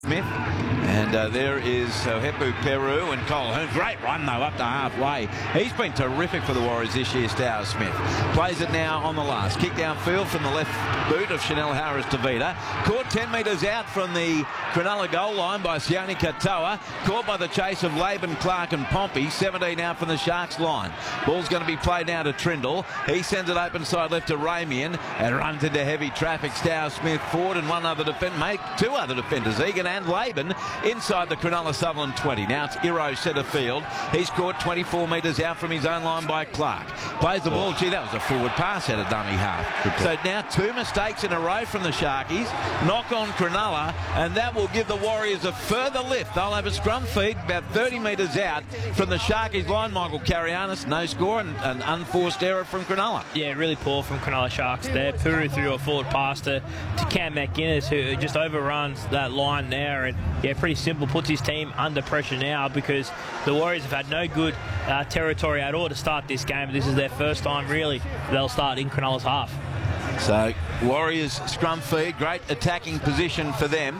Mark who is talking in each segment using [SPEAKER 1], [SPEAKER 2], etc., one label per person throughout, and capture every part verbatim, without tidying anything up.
[SPEAKER 1] Smith. And uh, there is uh, Hepu Peru and Colhoun. Great run, though, up to halfway. He's been terrific for the Warriors this year, Stowers Smith. Plays it now on the last. Kick downfield from the left boot of Chanel Harris-Tavita. Caught ten metres out from the Cronulla goal line by Sione Katoa. Caught by the chase of Laban, Clark and Pompey. seventeen out from the Sharks line. Ball's going to be played now to Trindle. He sends it open side left to Ramian and runs into heavy traffic. Stowers Smith forward and one other defender, mate, two other defenders, Egan and Laban, inside the Cronulla Sutherland twenty. Now it's Iro centre field. He's caught twenty-four metres out from his own line by Clark. Plays the ball. Gee, that was a forward pass out of dummy half. So now two mistakes in a row from the Sharkies. Knock on Cronulla, and that will give the Warriors a further lift. They'll have a scrum feed about thirty metres out from the Sharkies line. Michael Carianis, no score, and an unforced error from Cronulla.
[SPEAKER 2] Yeah, really poor from Cronulla Sharks there. Puru threw a forward pass to, to Cam McInnes, who just overruns that line there. And yeah, pretty simple, puts his team under pressure now because the Warriors have had no good uh, territory at all to start this game. This is their first time, really, they'll start in Cronulla's half.
[SPEAKER 1] So Warriors scrum feed, great attacking position for them.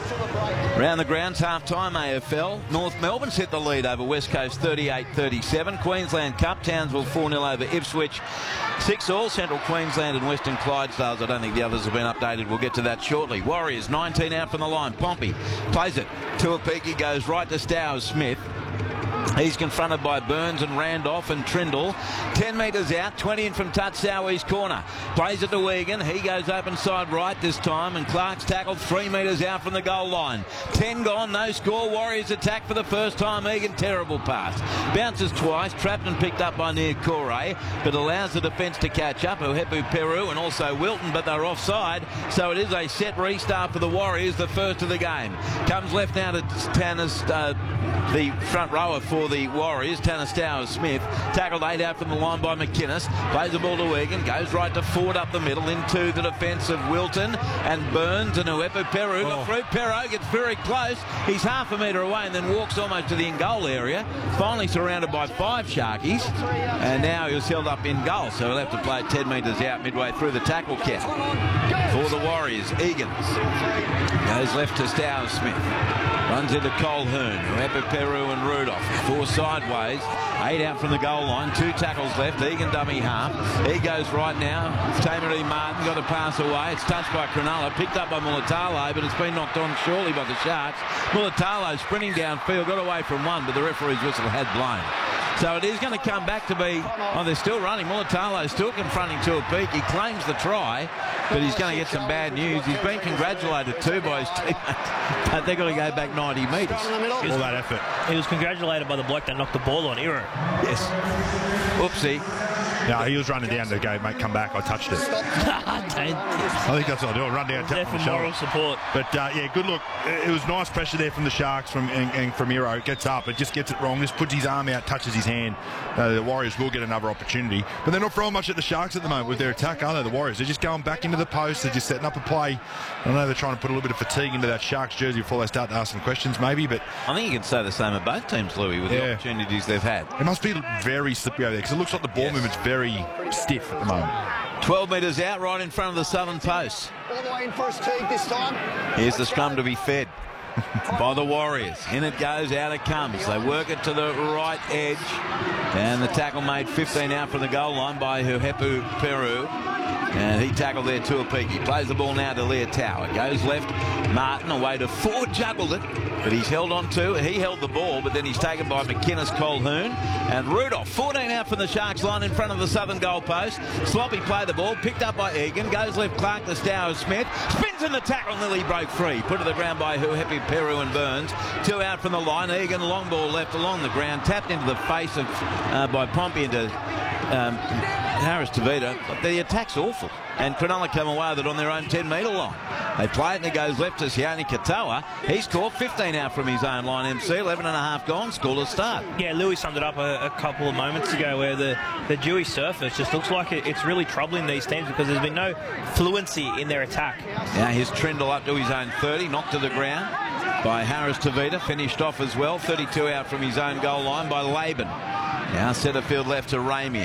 [SPEAKER 1] Round the grounds, half-time A F L. North Melbourne's hit the lead over West Coast thirty-eight thirty-seven. Queensland Cup, Townsville four nil over Ipswich. six all, Central Queensland and Western Clydesdales. I don't think the others have been updated. We'll get to that shortly. Warriors nineteen out from the line. Pompey plays it. Tuapiki goes right to Stowers Smith. He's confronted by Burns and Randolph and Trindle. ten metres out, twenty in from Tatsawi's corner. Plays it to Egan. He goes open side right this time, and Clark's tackled three metres out from the goal line. ten gone, no score. Warriors attack for the first time. Egan, terrible pass. Bounces twice, trapped and picked up by Nia Corey, but allows the defence to catch up. Hepu Peru and also Wilton, but they're offside. So it is a set restart for the Warriors, the first of the game. Comes left now to Tannis, uh, the front rower for the Warriors, Tanner Stowers Smith. Tackled eight out from the line by McInnes. Plays the ball to Egan. Goes right to Ford up the middle into the defence of Wilton and Burns and Hepu Peru.
[SPEAKER 3] Oh.
[SPEAKER 1] Got through. Peru gets very close. He's half a metre away and then walks almost to the in-goal area. Finally surrounded by five Sharkies. And now he was held up in goal. So he'll have to play ten metres out midway through the tackle count. For the Warriors, Egan goes left to Stowers Smith. Runs into Colhoun, Hepu Peru and Rudolph. Four sideways, eight out from the goal line, two tackles left. Egan dummy half. He goes right now. Tamaree Martin got a pass away. It's touched by Cronulla, picked up by Mulatalo, but it's been knocked on surely by the Sharks. Mulatalo sprinting downfield, got away from one, but the referee's whistle had blown. So it is going to come back to be, oh, they're still running. Mulatalo still confronting Tuapiki. He claims the try, but he's going to get some bad news. He's been congratulated too by his teammates, but they've got to go back ninety metres.
[SPEAKER 3] All that effort.
[SPEAKER 2] He was congratulated by the bloke that knocked the ball on Iro.
[SPEAKER 1] Yes. Oopsie.
[SPEAKER 3] No, he was running down to go, mate, come back. I touched it. I think that's what I'll do. I'll run down, tap on the shoulder.
[SPEAKER 2] Moral support.
[SPEAKER 3] But, uh, yeah, good look. It was nice pressure there from the Sharks from, and, and from Iro. Gets up, but just gets it wrong. Just puts his arm out, touches his hand. Uh, the Warriors will get another opportunity. But they're not throwing much at the Sharks at the moment with their attack, are they, the Warriors? They're just going back into the post. They're just setting up a play. I know they're trying to put a little bit of fatigue into that Sharks jersey before they start to ask some questions, maybe. But
[SPEAKER 1] I think you can say the same of both teams, Louis, with
[SPEAKER 3] Yeah.
[SPEAKER 1] the opportunities they've had.
[SPEAKER 3] it must be very slippery over there because it looks like the ball
[SPEAKER 1] Yes.
[SPEAKER 3] movement's very stiff at the moment.
[SPEAKER 1] twelve metres out, right in front of the southern post.
[SPEAKER 4] All the way in first take this time.
[SPEAKER 1] Here's the scrum to be fed by the Warriors. In it goes, out it comes. They work it to the right edge. And the tackle made fifteen out from the goal line by Hepu Peru. And he tackled there Tuapiki. Plays the ball now to Leotau. It goes left. Martin away to Ford, juggled it. But he's held on to. He held the ball, but then he's taken by McInnes, Colhoun. And Rudolph, fourteen out from the Sharks line in front of the southern goal post. Sloppy play the ball, picked up by Egan. Goes left, Clark to Stowers Smith. Spins in the tackle, nearly broke free. Put to the ground by Hepu Peru and Burns. Two out from the line. Egan, long ball left along the ground. Tapped into the face of uh, by Pompey into um, Harris-Tavita. The attack's awful. And Cronulla come away with it on their own ten metre line. They play it and it goes left to Sione Katoa. He's caught fifteen out from his own line, M C. eleven and a half gone. Scoreless start.
[SPEAKER 2] Yeah, Louis summed it up a, a couple of moments ago where the, the dewy surface just looks like it, it's really troubling these teams because there's been no fluency in their attack.
[SPEAKER 1] Now here's Trindle up to his own thirty. Knocked to the ground by Harris-Tavita. Finished off as well. thirty-two out from his own goal line by Laban. Now centre field left to Ramian.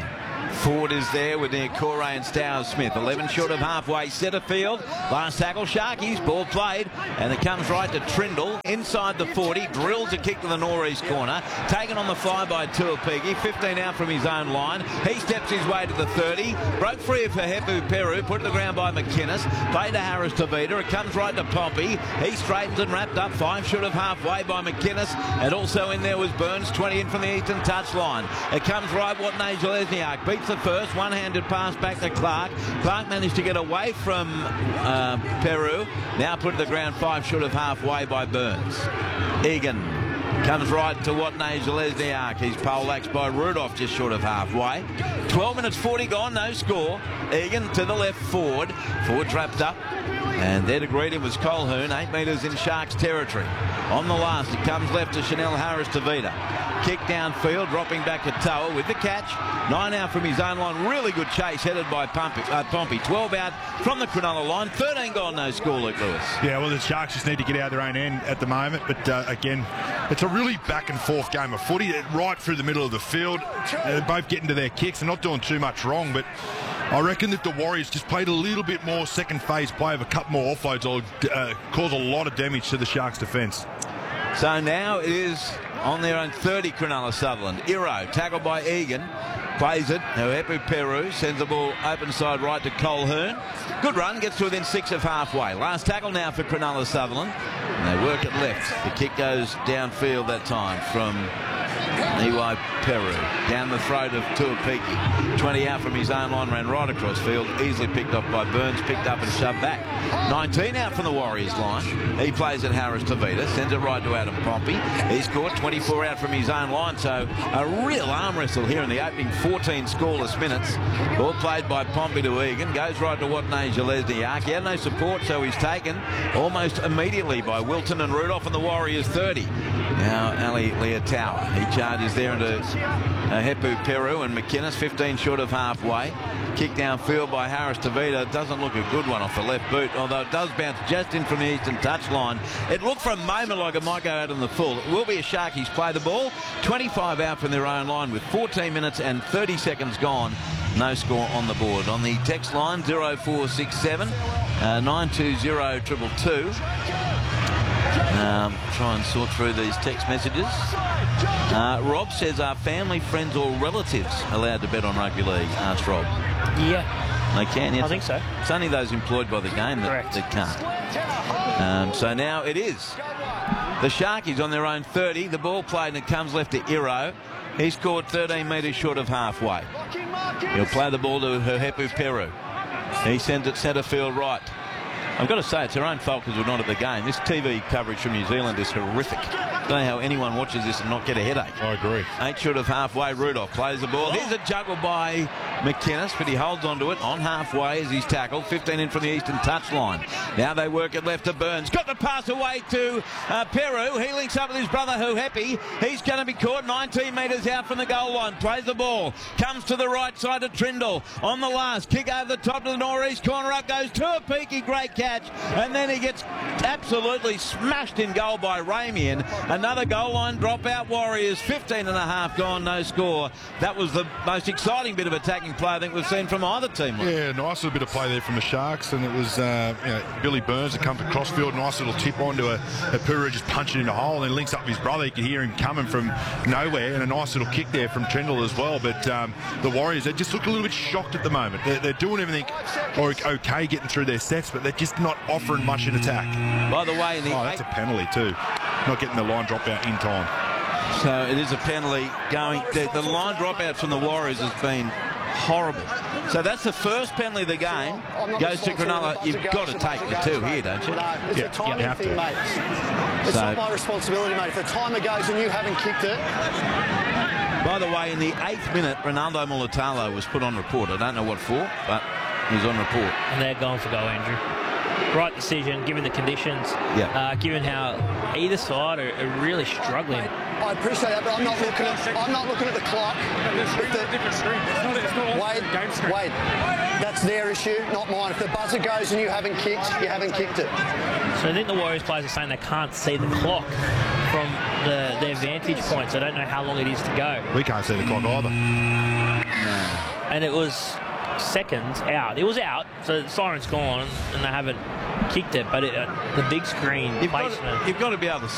[SPEAKER 1] Ford is there with their Corey and Stowers Smith. eleven short of halfway. Centre field. Last tackle. Sharkies. Ball played. And it comes right to Trindle. Inside the forty. Drills a kick to the northeast corner. Taken on the fly by Tuapigi. fifteen out from his own line. He steps his way to the thirty. Broke free for Hepu Peru. Put to the ground by McInnes. Played to Harris Tavita. It comes right to Pompey. He straightens and wrapped up. Five short of halfway by McInnes. And also in there was Burns. twenty in from the eastern touchline. It comes right. Watney Lesniak beats the first. One-handed pass back to Clark. Clark managed to get away from uh, Peru. Now put to the ground five short of halfway by Burns. Egan comes right to Watney Lesniak. He's poleaxed by Rudolph just short of halfway. twelve minutes forty gone, no score. Egan to the left, Ford. Ford trapped up. And there to greet him was Colquhoun, eight metres in Sharks territory. On the last, it comes left to Chanel Harris Tavita. Kick downfield, dropping back to Toa with the catch. Nine out from his own line. Really good chase headed by Pompey. Uh, Pompey. twelve out from the Cronulla line. thirteen gone, no score, Luke Lewis.
[SPEAKER 3] Yeah, well, the Sharks just need to get out of their own end at the moment. But uh, again, it's a really back and forth game of footy. Right through the middle of the field. They're both getting to their kicks. They're not doing too much wrong, but I reckon that the Warriors just played a little bit more second phase play of a couple more offloads will uh, cause a lot of damage to the Sharks' defence.
[SPEAKER 1] So now it is on their own thirty, Cronulla Sutherland. Iro, tackled by Egan, plays it. Now Hepu Peru sends the ball open side right to Colquhoun. Good run, gets to within six of halfway. Last tackle now for Cronulla Sutherland. And they work it left. The kick goes downfield that time from Iwai Peru. Down the throat of Tuapigi. twenty out from his own line, ran right across field. Easily picked off by Burns, picked up and shoved back. nineteen out from the Warriors line. He plays at Harris Tavita, sends it right to Adam Pompey. He scored twenty-four out from his own line, so a real arm wrestle here in the opening fourteen scoreless minutes. Ball played by Pompey to Egan, goes right to Watney Lesniak. He had no support, so he's taken almost immediately by Wilton and Rudolph and the Warriors thirty. Now Ali Leotawa, he charges there into uh, Hepu Peru and McInnes, fifteen short of halfway. Kick downfield by Harris Tavita. Doesn't look a good one off the left boot, although it does bounce just in from the eastern touchline. It looked for a moment like it might go out on the full. It will be a Sharkies play the ball. twenty-five out from their own line with fourteen minutes and thirty seconds gone. No score on the board. On the text line, zero four six seven, nine two zero two two two. Um, try and sort through these text messages. Uh, Rob says, are family, friends or relatives allowed to bet on rugby league? Asked Rob.
[SPEAKER 2] Yeah.
[SPEAKER 1] They can, yes.
[SPEAKER 2] I think so.
[SPEAKER 1] It's only those employed by the game that, that can't. Um, so now it is. The Sharkies on their own thirty. The ball played and it comes left to Iro. He scored thirteen metres short of halfway. He'll play the ball to Hepu Peru. He sends it centre field right. I've got to say, it's their own fault because we're not at the game. This T V coverage from New Zealand is horrific. I don't know how anyone watches this and not get a headache.
[SPEAKER 3] I agree.
[SPEAKER 1] Eight short of halfway. Rudolph plays the ball. Here's a juggle by McInnes, but he holds onto it on halfway as he's tackled. fifteen in from the eastern touchline. Now they work it left to Burns. Got the pass away to uh, Peru. He links up with his brother Huhepi. He's going to be caught nineteen metres out from the goal line. Plays the ball. Comes to the right side to Trindle. On the last. Kick over the top to the northeast corner. Up goes Tuapigi. Great catch. And then he gets absolutely smashed in goal by Ramian. Another goal line dropout. Warriors fifteen and a half gone, no score. That was the most exciting bit of attacking play I think we've seen from either team.
[SPEAKER 3] Yeah, nice little bit of play there from the Sharks, and it was uh, you know, Billy Burns that comes across field. Nice little tip onto a, a Peru, just punching in the hole, and then links up with his brother. You can hear him coming from nowhere, and a nice little kick there from Trindle as well. But um, the Warriors, they just look a little bit shocked at the moment. They're, they're doing everything okay, getting through their sets, but they're just not offering much in attack.
[SPEAKER 1] By the way, in the
[SPEAKER 3] oh, that's a penalty too. Not getting the line drop out in time.
[SPEAKER 1] So it is a penalty going. The, the line dropout from the Warriors has been horrible. So that's the first penalty of the game. Goes to Cronulla. You've got to take the two here, don't you?
[SPEAKER 4] No, it's
[SPEAKER 3] yeah,
[SPEAKER 4] a timing
[SPEAKER 3] you have
[SPEAKER 4] thing,
[SPEAKER 3] to.
[SPEAKER 4] mate. It's
[SPEAKER 1] so,
[SPEAKER 4] not my responsibility, mate. If the timer goes and you haven't kicked it.
[SPEAKER 1] By the way, in the eighth minute, Ronaldo Mulitalo was put on report. I don't know what for, but he's on report.
[SPEAKER 2] And they're going for goal, Andrew. Right decision, given the conditions,
[SPEAKER 1] yeah.
[SPEAKER 2] uh, given how either side are, are really struggling.
[SPEAKER 4] I appreciate that, but I'm not looking at. I'm not looking at the clock. If the,
[SPEAKER 5] different screen. It's not, it's not
[SPEAKER 4] wait,
[SPEAKER 5] game screen.
[SPEAKER 4] wait. That's their issue, not mine. If the buzzer goes and you haven't kicked, you haven't kicked it.
[SPEAKER 2] So I think the Warriors players are saying they can't see the clock from the, their vantage point, so I don't know how long it is to go.
[SPEAKER 3] We can't see the clock either.
[SPEAKER 2] and it was seconds out. It was out, so the siren's gone, and they haven't kicked it. But it, uh, the big screen
[SPEAKER 1] You've got,
[SPEAKER 2] placement.
[SPEAKER 1] you've got to be able to